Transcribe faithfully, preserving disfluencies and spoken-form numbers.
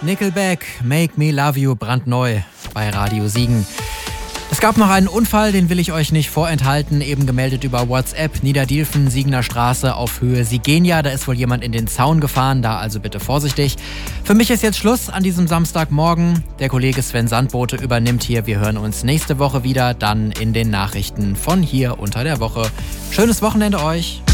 Nickelback, Make Me Love You, brandneu bei Radio Siegen. Es gab noch einen Unfall, den will ich euch nicht vorenthalten, eben gemeldet über WhatsApp, Niederdielfen, Siegener Straße auf Höhe Sigenia. Da ist wohl jemand in den Zaun gefahren, da also bitte vorsichtig. Für mich ist jetzt Schluss an diesem Samstagmorgen. Der Kollege Sven Sandbote übernimmt hier. Wir hören uns nächste Woche wieder, dann in den Nachrichten von hier unter der Woche. Schönes Wochenende euch.